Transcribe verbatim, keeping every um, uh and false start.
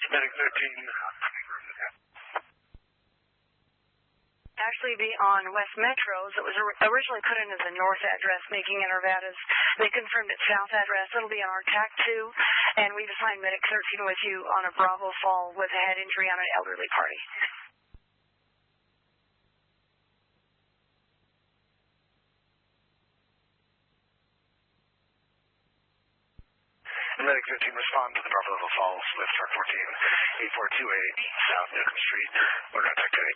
Medic thirteen. Actually be on West Metros. It was originally put in as a north address, making it Arvada's. They confirmed its south address. It'll be on our T A C two, and we've assigned Medic thirteen with you on a Bravo fall with a head injury on an elderly party. Medic thirteen, respond to the Bravo Level Falls with Truck fourteen, eight four two eight South Newcomb Street. We're going to take